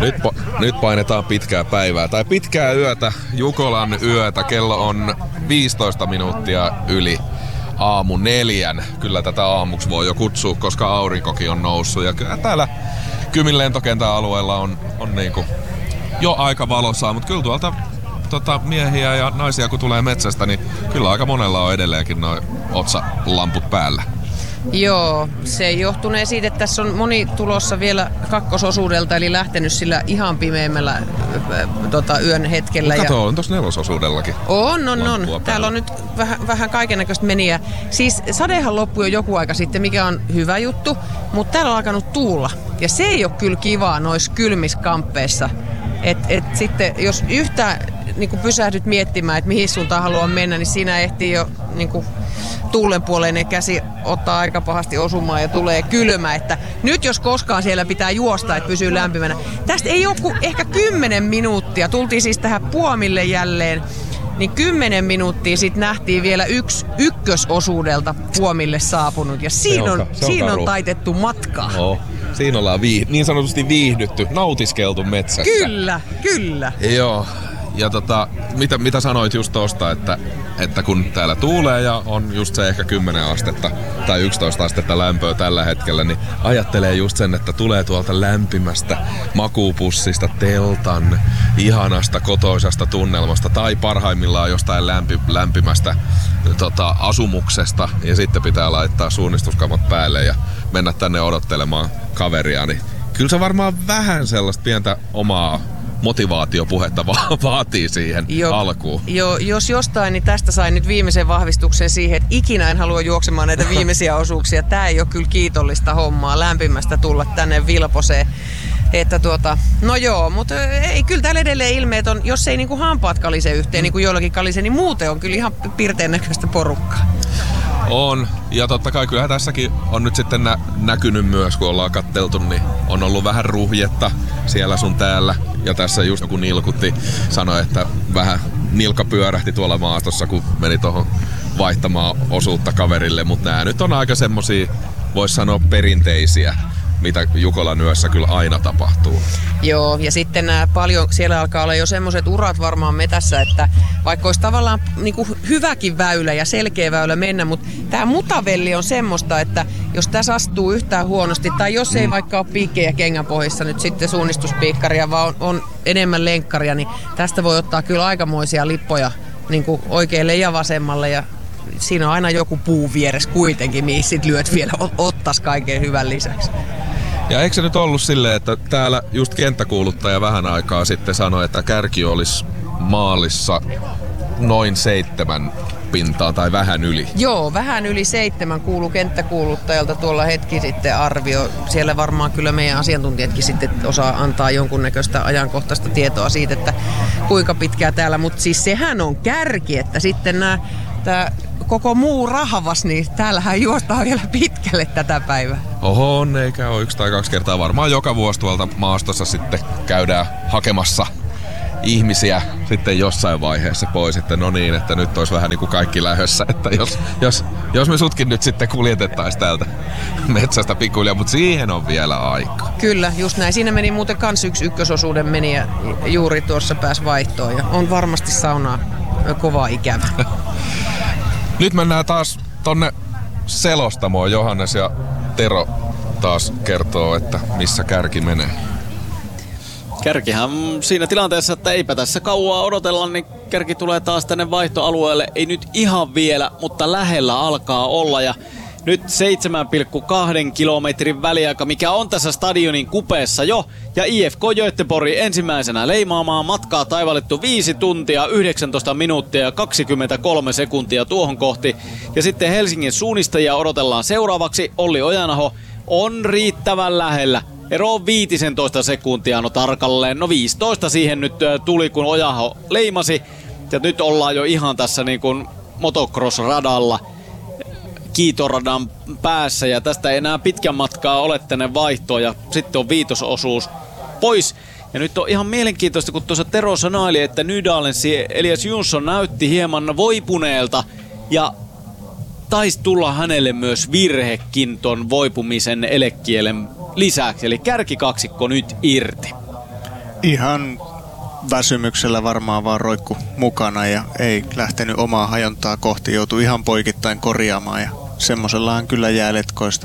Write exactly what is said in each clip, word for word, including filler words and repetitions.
Nyt, nyt painetaan pitkää päivää, tai pitkää yötä, Jukolan yötä. Kello on viisitoista minuuttia yli aamu neljän. Kyllä tätä aamuksi voi jo kutsua, koska aurinkokin on noussut. Ja kyllä täällä Kymin lentokentän alueella on, on niinku jo aika valosaa, mutta kyllä tuolta tota, miehiä ja naisia kun tulee metsästä, niin kyllä aika monella on edelleenkin noin otsalamput päällä. Joo, se johtunee siitä, että tässä on moni tulossa vielä kakkososuudelta, eli lähtenyt sillä ihan pimeimmällä äh, tota, yön hetkellä. Kato, ja... on tossa nelososuudellakin. On, on, on. Täällä on nyt vähän, vähän kaikennäköistä meniä. Siis sadehan loppui jo joku aika sitten, mikä on hyvä juttu, mutta täällä on alkanut tuulla. Ja se ei ole kyllä kivaa noissa kylmissä kamppeissa. Et, et sitten jos yhtään niin pysähdyt miettimään, että mihin suuntaan haluaa mennä, niin siinä ehtii jo niin tuulenpuoleinen käsi ottaa aika pahasti osumaan ja tulee kylmä. Että nyt jos koskaan siellä pitää juosta, että pysyy lämpimänä. Tästä ei ole kuin ehkä kymmenen minuuttia. Tultiin siis tähän Puomille jälleen. Niin kymmenen minuuttia sitten nähtiin vielä yksi ykkösosuudelta Puomille saapunut. Ja siinä on, on, siinä on taitettu matka. Oh. Siinä ollaan viih- niin sanotusti viihdytty, nautiskeltu metsässä. Kyllä, kyllä. Joo. Ja tota, mitä, mitä sanoit just tosta, että, että kun täällä tuulee ja on just se ehkä kymmenen astetta tai yksitoista astetta lämpöä tällä hetkellä, niin ajattelee just sen, että tulee tuolta lämpimästä makuupussista, teltan, ihanasta kotoisasta tunnelmasta tai parhaimmillaan jostain lämpi, lämpimästä tota, asumuksesta ja sitten pitää laittaa suunnistuskamat päälle ja mennä tänne odottelemaan kaveria, niin kyllä se varmaan vähän sellaista pientä omaa motivaatiopuhetta va- vaatii siihen jo, alkuun. Jo, jos jostain, niin tästä sain nyt viimeisen vahvistuksen siihen, että ikinä en halua juoksemaan näitä viimeisiä osuuksia. Tää ei ole kyllä kiitollista hommaa lämpimästä tulla tänne Vilposeen. Että tuota, no joo, mutta ei, kyllä täällä edelleen ilmeet on, jos ei niinku hampaat kalise yhteen, niin kuin joillakin kalise, niin muuten on kyllä ihan pirteen näköistä porukkaa. On, ja totta kai kyllähän tässäkin on nyt sitten nä- näkynyt myös, kun ollaan katteltu, niin on ollut vähän ruhjetta siellä sun täällä. Ja tässä just joku nilkutti, sanoi, että vähän nilkka pyörähti tuolla maastossa, kun meni tuohon vaihtamaan osuutta kaverille. Mutta nämä nyt on aika semmosia, vois sanoa perinteisiä, mitä Jukolan yössä kyllä aina tapahtuu. Joo, ja sitten nämä paljon, siellä alkaa olla jo semmoiset urat varmaan metässä, että vaikka olisi tavallaan niin kuin hyväkin väylä ja selkeä väylä mennä, mutta tämä mutavelli on semmoista, että jos tässä astuu yhtään huonosti, tai jos ei mm. vaikka ole piikkejä kengänpohjissa nyt sitten suunnistuspiikkaria, vaan on, on enemmän lenkkaria, niin tästä voi ottaa kyllä aikamoisia lippoja niin kuin oikealle ja vasemmalle, ja siinä on aina joku puu vieressä kuitenkin, mihin sit lyöt vielä ottas kaiken hyvän lisäksi. Ja eikö se nyt ollut silleen, että täällä just kenttäkuuluttaja vähän aikaa sitten sanoi, että kärki olisi maalissa noin seitsemän pintaa tai vähän yli? Joo, vähän yli seitsemän kuuluu kenttäkuuluttajalta tuolla hetki sitten arvio. Siellä varmaan kyllä meidän asiantuntijatkin sitten osaa antaa jonkunnäköistä ajankohtaista tietoa siitä, että kuinka pitkää täällä. Mutta siis sehän on kärki, että sitten nämä tää koko muu rahavas, niin täällähän juostaan vielä pitkälle tätä päivää. Oho, on, eikä ole yksi tai kaksi kertaa. Varmaan joka vuosi tuolta maastossa sitten käydään hakemassa ihmisiä sitten jossain vaiheessa pois, että no niin, että nyt olisi vähän niin kuin kaikki lähdössä, että jos, jos, jos me sutkin nyt sitten kuljetettaisiin täältä metsästä pikkuhiljaa, mutta siihen on vielä aika. Kyllä, just näin. Siinä meni muuten kans yksi ykkösosuuden meni ja juuri tuossa pääsi vaihtoon ja on varmasti saunaa kovaa ikävä. Nyt mennään taas tonne selostamoon. Johannes ja Tero taas kertoo, että missä kärki menee. Kärkihän siinä tilanteessa, että eipä tässä kauaa odotella, niin kärki tulee taas tänne vaihtoalueelle. Ei nyt ihan vielä, mutta lähellä alkaa olla. Ja nyt seitsemän pilkku kaksi kilometrin väliaika, mikä on tässä stadionin kupeessa jo. Ja I F K Göteborg ensimmäisenä leimaamaan matkaa taivalittu viisi tuntia, yhdeksäntoista minuuttia ja kaksikymmentäkolme sekuntia tuohon kohti. Ja sitten Helsingin suunnistajia odotellaan seuraavaksi. Olli Ojanaho on riittävän lähellä. Ero on viisitoista sekuntia, no tarkalleen, no viisitoista siihen nyt tuli, kun Ojanaho leimasi. Ja nyt ollaan jo ihan tässä niin kuin motocross-radalla, kiitoradan päässä, ja tästä ei enää pitkän matkaa ole tänne vaihtoon, ja sitten on viitososuus pois. Ja nyt on ihan mielenkiintoista, kun tuossa Tero sanaili, että Nydalensi Elias Jonsson näytti hieman voipuneelta, ja taisi tulla hänelle myös virhekin ton voipumisen elekielen lisäksi, eli kärkikaksikko nyt irti. Ihan väsymyksellä varmaan vaan roikku mukana ja ei lähtenyt omaa hajontaa kohti, joutui ihan poikittain korjaamaan ja semmoisellahan kyllä jää letkoista.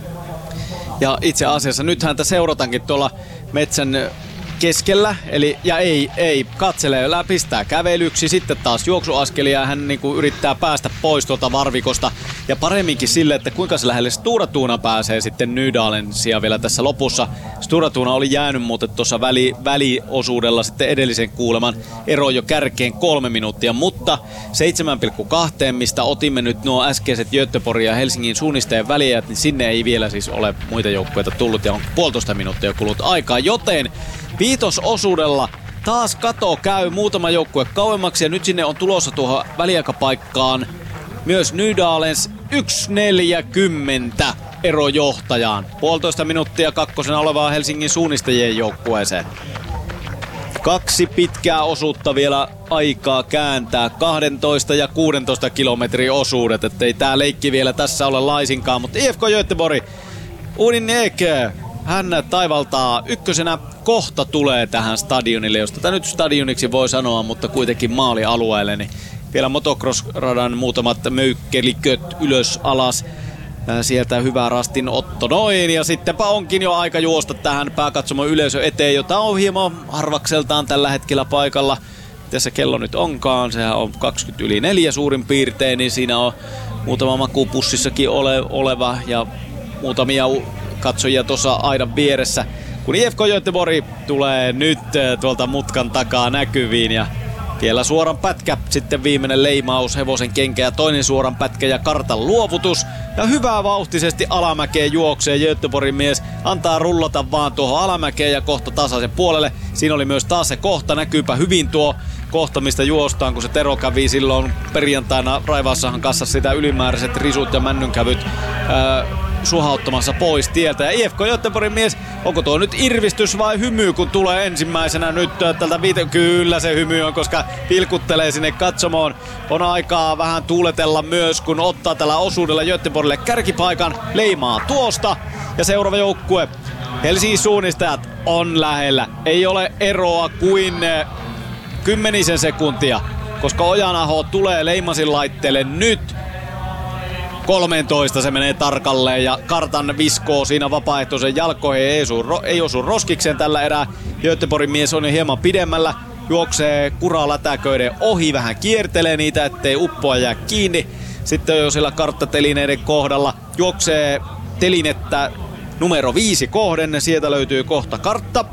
Ja itse asiassa nyt häntä seuratankin tuolla metsän keskellä, eli ja ei, ei katselee, pistää kävelyksi, sitten taas juoksuaskelia hän niinku yrittää päästä pois tuolta varvikosta ja paremminkin sille, että kuinka se lähelle Stura Thuna pääsee sitten Nydalensia vielä tässä lopussa. Stura Thuna oli jäänyt muuten tuossa väli, väliosuudella sitten edellisen kuuleman ero jo kärkeen kolme minuuttia, mutta seitsemän pilkku kaksi, mistä otimme nyt nuo äskeiset Göteborgin ja Helsingin suunnisteen väliä, niin sinne ei vielä siis ole muita joukkueita tullut ja on puolitoista minuuttia jo kulunut aikaa, joten viitososuudella taas kato käy muutama joukkue kauemmaksi ja nyt sinne on tulossa tuohon väliaikapaikkaan myös Nydalens yksi neljäkymmentä ero johtajaan. Puolitoista minuuttia kakkosena olevaa Helsingin suunnistajien joukkueeseen. Kaksi pitkää osuutta vielä aikaa kääntää. kaksitoista ja kuusitoista kilometrin osuudet, ettei tää leikki vielä tässä ole laisinkaan, mutta I F K Göteborg, Unin Eke, hän taivaltaa ykkösenä, kohta tulee tähän stadionille, josta tämä nyt stadioniksi voi sanoa, mutta kuitenkin maalialueelle, niin vielä motocross-radan muutamat möykkeliköt ylös alas. Sieltä hyvä rastin otto noin ja sittenpä onkin jo aika juosta tähän pääkatsomon yleisö eteen, jota on hieman harvakseltaan tällä hetkellä paikalla. Tässä kello nyt onkaan, sehän on kaksikymmentä yli neljä suurin piirtein, niin siinä on muutama makupussissakin ole, oleva ja muutamia katsojia tuossa aidan vieressä. Kun I F K Göteborg tulee nyt tuolta mutkan takaa näkyviin ja vielä suoran pätkä, sitten viimeinen leimaus, hevosen kenkä ja toinen suoran pätkä ja kartan luovutus. Ja hyvää vauhtisesti alamäkeen juoksee Göteborgin mies, antaa rullata vaan tuohon alamäkeen ja kohta tasaisen puolelle. Siinä oli myös taas se kohta, näkyypä hyvin tuo kohta, mistä juostaan, kun se Tero kävi silloin perjantaina Raivaassahan kanssa sitä ylimääräiset risut ja männynkävyt ää, suhauttamassa pois tieltä. Ja I F K Göteborgin mies, onko tuo nyt irvistys vai hymy, kun tulee ensimmäisenä nyt tältä viite... Kyllä se hymy on, koska pilkuttelee sinne katsomoon. On aikaa vähän tuuletella myös, kun ottaa tällä osuudella Göteborgille kärkipaikan, leimaa tuosta. Ja seuraava joukkue, Helsingin suunnistajat, on lähellä. Ei ole eroa kuin kymmenisen sekuntia, koska Ojanaho tulee Leimasin laitteelle nyt. kolmetoista se menee tarkalleen ja kartan viskoo siinä vapaaehtoisen jalkoihin, ei osu, ei osu roskikseen tällä erää. Göteborgin mies on jo hieman pidemmällä, juoksee kuralätäköiden ohi, vähän kiertelee niitä, ettei uppoa jää kiinni. Sitten jo siellä karttatelineiden kohdalla juoksee telinettä numero viisi kohden, sieltä löytyy kohta kartta.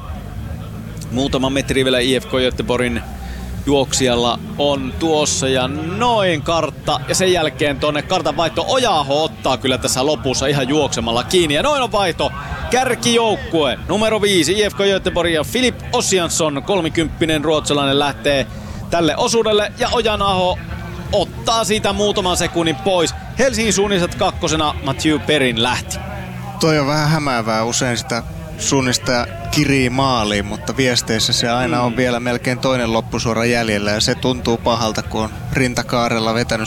Muutama metri vielä I F K Göteborgin juoksijalla on tuossa ja noin kartta ja sen jälkeen tonne kartan vaihto. Ojaho ottaa kyllä tässä lopussa ihan juoksemalla kiinni ja noin on vaihto. Kärkijoukkue numero viisi I F K Göteborg ja Filip Ossiansson, kolmikymppinen ruotsalainen, lähtee tälle osuudelle ja Ojanaho ottaa siitä muutaman sekunnin pois. Helsingin suunnistajat kakkosena Mathieu Perin lähti. Toi on vähän hämäävää, usein sitä suunnistaja kirii maaliin, mutta viesteissä se aina on vielä melkein toinen loppusuora jäljellä ja se tuntuu pahalta, kun on rintakaarella vetänyt